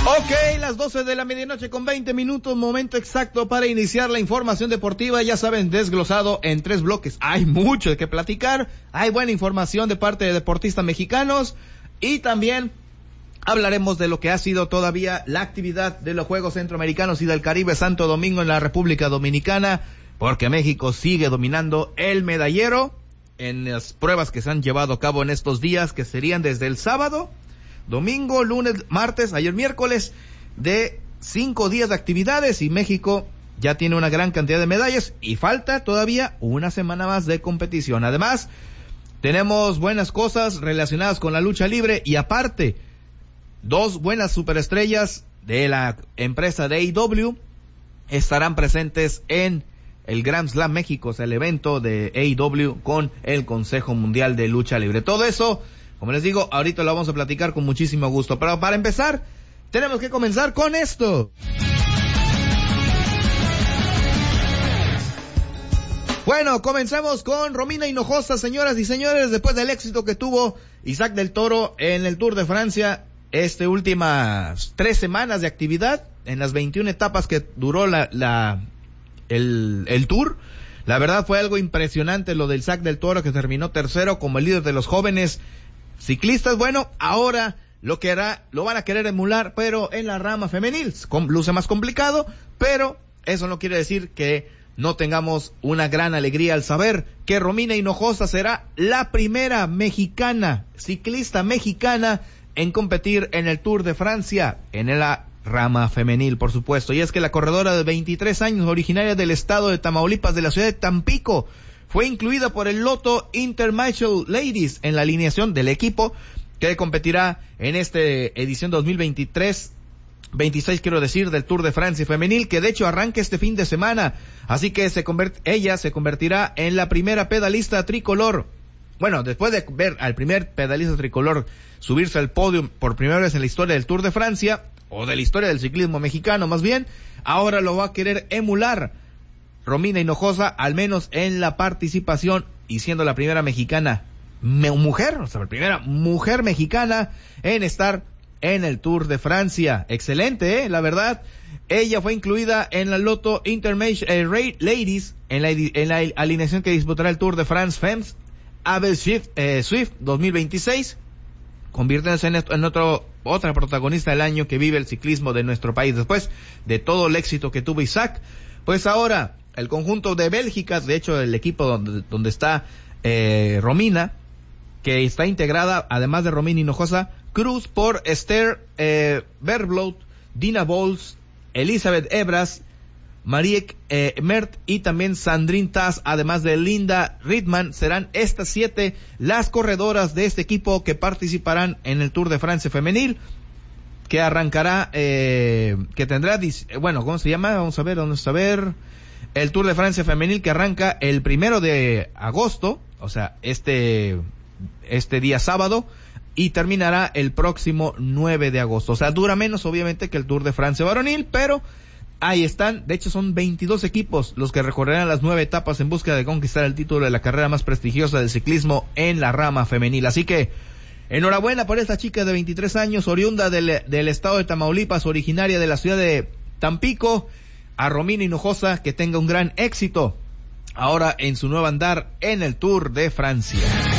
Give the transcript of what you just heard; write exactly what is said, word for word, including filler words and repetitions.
Ok, las doce de la medianoche con veinte minutos, momento exacto para iniciar la información deportiva, ya saben, desglosado en tres bloques. Hay mucho de qué platicar, hay buena información de parte de deportistas mexicanos y también hablaremos de lo que ha sido todavía la actividad de los Juegos Centroamericanos y del Caribe Santo Domingo en la República Dominicana, porque México sigue dominando el medallero en las pruebas que se han llevado a cabo en estos días, que serían desde el sábado, domingo, lunes, martes, ayer miércoles, de cinco días de actividades, y México ya tiene una gran cantidad de medallas y falta todavía una semana más de competición. Además, tenemos buenas cosas relacionadas con la lucha libre y aparte, dos buenas superestrellas de la empresa de A E W estarán presentes en el Grand Slam México, o sea, el evento de A E W con el Consejo Mundial de Lucha Libre. Todo eso, como les digo, ahorita lo vamos a platicar con muchísimo gusto. Pero para empezar, tenemos que comenzar con esto. Bueno, comenzamos con Romina Hinojosa, señoras y señores, después del éxito que tuvo Isaac del Toro en el Tour de Francia, este últimas tres semanas de actividad, en las veintiuna etapas que duró la, la, el, el Tour. La verdad fue algo impresionante lo del Isaac del Toro, que terminó tercero como el líder de los jóvenes ciclistas. Bueno, ahora lo que hará, lo van a querer emular, pero en la rama femenil. Luce más complicado, pero eso no quiere decir que no tengamos una gran alegría al saber que Romina Hinojosa será la primera mexicana, ciclista mexicana, en competir en el Tour de Francia, en la rama femenil, por supuesto. Y es que la corredora de veintitrés años, originaria del estado de Tamaulipas, de la ciudad de Tampico, fue incluida por el Lotto Intermarché Ladies en la alineación del equipo que competirá en esta edición dos mil veintitrés, veintiséis quiero decir, del Tour de Francia femenil, que de hecho arranca este fin de semana. Así que se convert- ella se convertirá en la primera pedalista tricolor. Bueno, después de ver al primer pedalista tricolor subirse al podio por primera vez en la historia del Tour de Francia, o de la historia del ciclismo mexicano más bien, ahora lo va a querer emular Romina Hinojosa, al menos en la participación, y siendo la primera mexicana me, mujer, o sea, la primera mujer mexicana en estar en el Tour de Francia. Excelente, ¿eh? La verdad. Ella fue incluida en la Lotto Intermarché eh, Ladies, en la, en la alineación que disputará el Tour de France Femmes Abel Swift, eh, Swift dos mil veintiséis, convirtiéndose en, en otro, otra protagonista del año que vive el ciclismo de nuestro país. Después de todo el éxito que tuvo Isaac, pues ahora el conjunto de Bélgica, de hecho el equipo donde, donde está eh, Romina, que está integrada, además de Romina Hinojosa, Cruz, por Esther eh, Vervloet, Dina Bols, Elizabeth Ebras, Marieke eh, Mert y también Sandrine Taz, además de Linda Ritman. Serán estas siete las corredoras de este equipo que participarán en el Tour de Francia femenil, que arrancará, eh, que tendrá, bueno, ¿cómo se llama? Vamos a ver, vamos a ver. El Tour de Francia femenil que arranca el primero de agosto, o sea, este, este día sábado, y terminará el próximo nueve de agosto. O sea, dura menos obviamente que el Tour de Francia varonil, pero ahí están. De hecho, son veintidós equipos los que recorrerán las nueve etapas en búsqueda de conquistar el título de la carrera más prestigiosa del ciclismo en la rama femenil. Así que enhorabuena por esta chica de veintitrés años, oriunda del, del estado de Tamaulipas, originaria de la ciudad de Tampico, a Romina Hinojosa, que tenga un gran éxito ahora en su nuevo andar en el Tour de Francia.